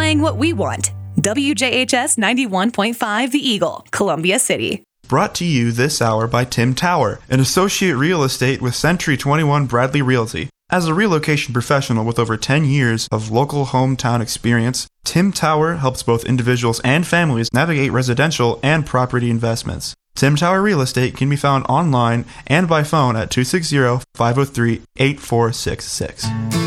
playing what we want. WJHS 91.5 The Eagle, Columbia City. Brought to you this hour by Tim Tower, an associate real estate with Century 21 Bradley Realty. As a relocation professional with over 10 years of local hometown experience, Tim Tower helps both individuals and families navigate residential and property investments. Tim Tower Real Estate can be found online and by phone at 260-503-8466.